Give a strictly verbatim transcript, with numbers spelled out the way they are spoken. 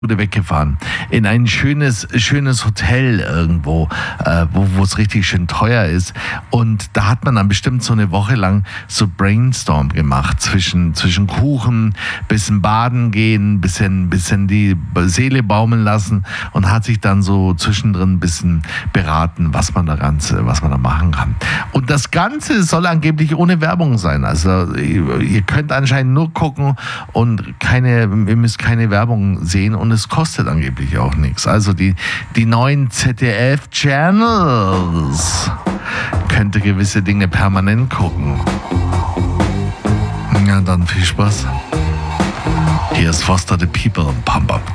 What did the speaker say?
wurde weggefahren in ein schönes, schönes Hotel irgendwo, äh, wo wo es richtig schön teuer ist. Und da hat man dann bestimmt so eine Woche lang so Brainstorm gemacht zwischen, zwischen Kuchen, bisschen baden gehen, bisschen, bisschen die Seele baumeln lassen und hat sich dann so zwischendrin ein bisschen beraten, was man da Ganze, was man da machen kann. Und das Ganze soll angeblich ohne Werbung sein. Also ihr könnt anscheinend nur gucken und keine, ihr müsst keine Werbung sehen und es kostet angeblich auch nichts. Also die, die neuen Z D F-Channels könnt ihr gewisse Dinge permanent gucken. Ja, dann viel Spaß. Hier ist Foster the People und Pump Up